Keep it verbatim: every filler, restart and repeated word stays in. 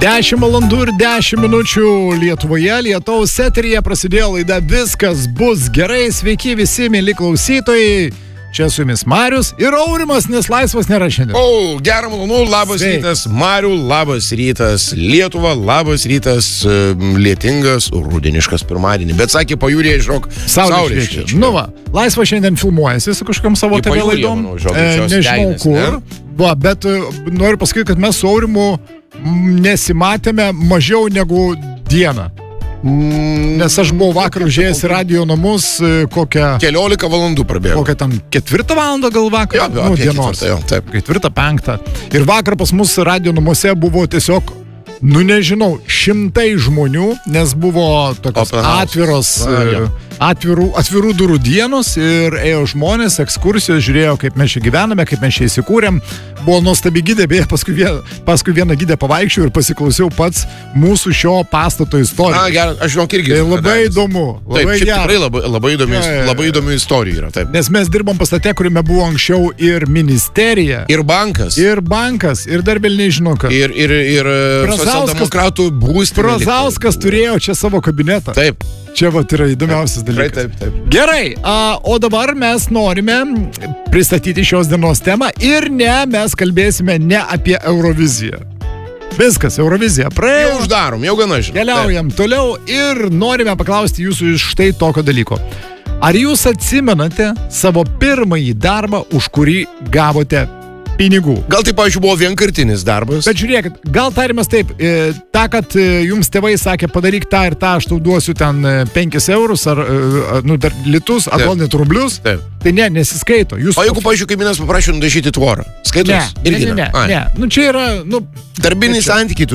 dešimt valandų ir dešimt minučių Lietuvoje, lietaus eteryje prasidėjo laida Viskas bus gerai. Sveiki visi, mėly klausytojai. Čia su jumis Marius ir Aurimas, nes laisvas nėra šiandien. O, gerą malonų, labas Sveik. rytas Mariu, labas rytas Lietuva, labas rytas lietingas, rudeniškas pirmadienį. Bet sakė, pajūrėje, žinok, saulė šviečia. Nu va, laisvas šiandien filmuojasi su kažkam savo T V laidom. E, nežinau kur. Ne? Va, bet noriu pasakyti, kad mes su Aurimu nesimatėme mažiau negu dieną. Nes aš buvau vakar užėjęs į radijo namus kokią... Keliolika valandų prabėgo. Kokią tam ketvirtą valandą gal vakar? Jo, jo, nu, apie dienos. ketvirtą, jo, taip. Ketvirtą, penktą. Ir vakar pas mus radijo namuose buvo tiesiog, nu nežinau, šimtai žmonių, nes buvo tokios atviros... Na, Atvirų, atvirų durų dienos ir ėjo žmonės, ekskursijos, žiūrėjo, kaip mes čia gyvename, kaip mes čia įsikūrėm. Buvo nuostabi gidė, beje, paskui, vien, paskui vieną gidę pavaikščiau ir pasiklausiau pats mūsų šio pastato istoriją. Na, gerai, aš žinok irgi. Tai labai Radęs. įdomu. Labai taip, šiaip gera. tikrai labai, labai, įdomi, ja, ja, ja. labai įdomi istorija yra. Taip. Nes mes dirbom pastate, kuriame buvo anksčiau ir ministerija. Ir bankas. Ir bankas. Ir dar vėl nežinau, kad. Ir, ir, ir socialdemokratų būstinė. Brazauskas turėjo čia savo kabinetą. Taip. Čia vat yra įdomiausias dalykas. Taip, taip, taip. Gerai, a, o dabar mes norime pristatyti šios dienos temą ir ne, mes kalbėsime ne apie Euroviziją. Viskas, Eurovizija praėjo. Jau uždarom, jau gana žinau. Keliaujam taip. Toliau ir norime paklausti jūsų iš štai tokio dalyko. Ar jūs atsimenate savo pirmąjį darbą, už kurį gavote pinigų? Gal tai, pavyzdžiui, buvo vienkartinis darbas? Bet žiūrėkit, gal tarimas taip, e, ta, kad e, jums tėvai sakė, padaryk tą ir tą, aš tau duosiu ten e, penkis eurus ar, e, nu, dar litus, ar gal net rublius, taip. Tai ne, nesiskaito. Jūs... O jeigu, pavyzdžiui, kaimynas paprašė nudažyti tvorą, skaitos? Ne, ne, ne, ne, ne. Nu, čia yra, nu... Darbiniai santykiai.